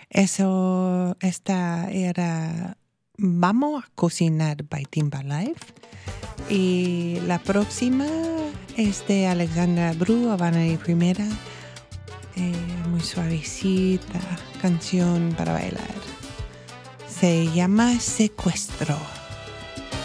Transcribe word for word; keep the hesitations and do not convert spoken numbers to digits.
Eso, esta era Vamos a cocinar by Timba Live. Y la próxima es de Alexandra Bru, Habana y Primera. Eh, muy suavecita, canción para bailar. Se llama Secuestro.